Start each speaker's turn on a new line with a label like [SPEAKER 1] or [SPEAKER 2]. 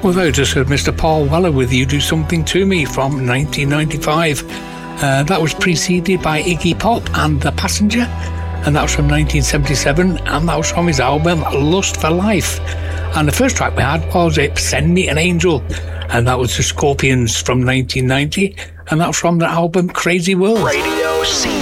[SPEAKER 1] Well, I just heard Mr. Paul Weller with You Do Something To Me from 1995. That was preceded by Iggy Pop and The Passenger, and that was from 1977, and that was from his album Lust for Life. And the first track we had was Send Me an Angel, and that was the Scorpions from 1990, and that was from the album Crazy World.
[SPEAKER 2] Radio C.